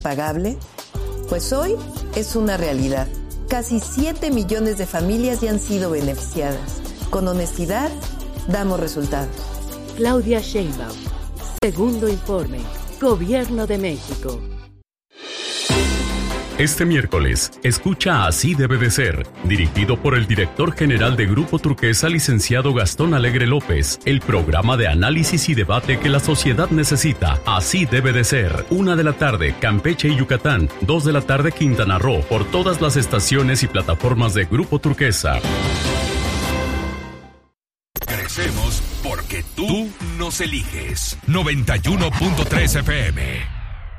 pagable? Pues hoy es una realidad. Casi 7 millones de familias ya han sido beneficiadas. Con honestidad, damos resultados. Claudia Sheinbaum. Segundo informe. Gobierno de México. Este miércoles, escucha Así debe de ser, dirigido por el director general de Grupo Turquesa, licenciado Gastón Alegre López, el programa de análisis y debate que la sociedad necesita. Así debe de ser. 1 de la tarde, Campeche y Yucatán. 2 de la tarde, Quintana Roo, por todas las estaciones y plataformas de Grupo Turquesa. Crecemos porque tú nos eliges. 91.3 FM.